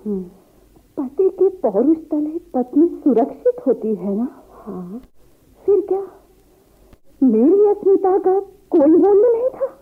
पति के पौरुष तले पत्नी सुरक्षित होती है ना? हाँ। फिर क्या मेरी अस्मिता का कोई मूल्य नहीं था?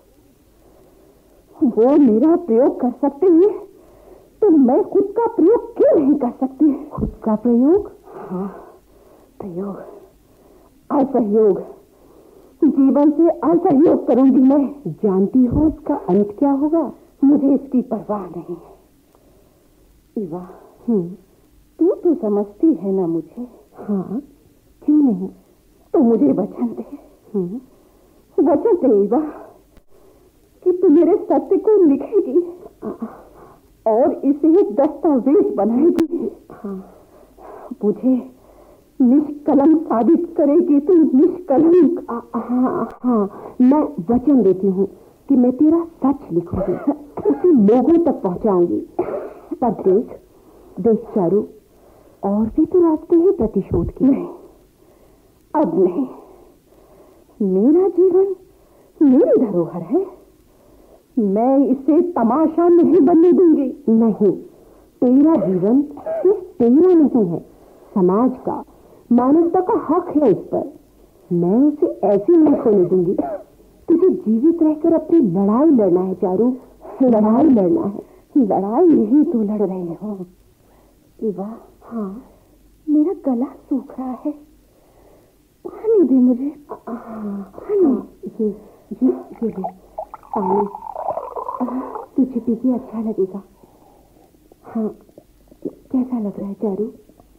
वो मेरा प्रयोग कर सकते हैं तो मैं खुद का प्रयोग क्यों नहीं कर सकती? खुद का प्रयोग? हाँ, प्रयोग, असहयोग, जीवन से असहयोग करूंगी मैं। जानती हो इसका अंत क्या होगा? मुझे इसकी परवाह नहीं। इवा, तू तो समझती है ना मुझे? हाँ, क्यों नहीं? तो मुझे वचन दे, वचन दे इवा कि तू मेरे सत्य को लिखेगी और इसे एक दस्तावेज बनाएगी। हाँ। मुझे निष्कलंक साबित करेगी तू, निष्कलंक। हाँ, मैं वचन देती हूँ कि मैं तेरा सच लिखूंगी, उसे लोगों तक पहुंचाऊंगी। पर देख चारू, और भी तो रास्ते हैं प्रतिशोध के। नहीं, अब नहीं। मेरा जीवन मेरी धरोहर है, मैं इसे तमाशा नहीं बनने दूंगी। नहीं, तेरा जीवन सिर्फ तेरा नहीं है, समाज का, मानवता का हक है इस पर। मैं उसे ऐसे नहीं खोने दूंगी। तुझे जीवित रहकर अपनी लड़ाई लड़ना है चारू, लड़ाई लड़ना है। लड़ाई यही तो लड़ रही हो इवा। हाँ, मेरा गला सूख रहा है, पानी दे मुझे। पानी। ये ले पानी, तुझे पी के अच्छा लगेगा। हाँ, कैसा लग रहा है चारू?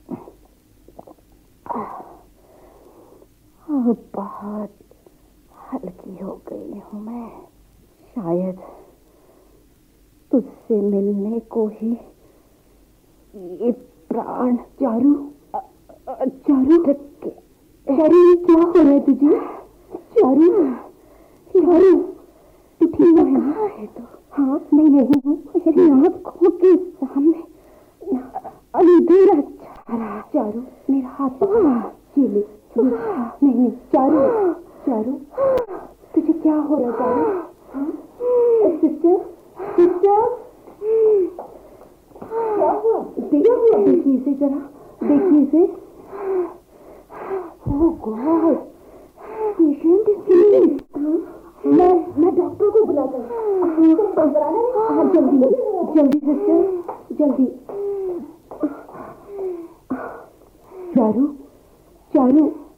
बहुत हल्की हो गई हूँ मैं। शायद तुझसे मिलने को ही ये प्राण। चारू, चारू, चारू, क्या हो रहा है तुझे? चारू, चारू, तू ठीक है? तो हाँ, नहीं हूँ। मेरी आंखों के सामने अंधेरा छा रहा। चारू, मेरा हाथ पकड़, ये ले। नहीं, चारू, चारू, तुझे क्या हो रहा है चारू? हाँ, सिस्टर, सिस्टर, क्या हुआ? देखिए इसे जरा, देखिए इसे।